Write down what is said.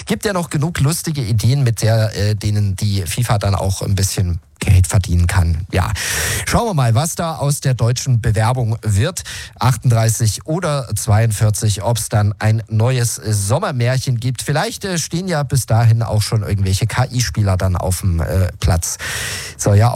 Gibt ja noch genug lustige Ideen, mit denen die FIFA dann auch ein bisschen Geld verdienen kann. Ja, schauen wir mal, was da aus der deutschen Bewerbung wird. 38 oder 42, ob es dann ein neues Sommermärchen gibt. Vielleicht stehen ja bis dahin auch schon irgendwelche KI-Spieler dann auf dem Platz. So, ja.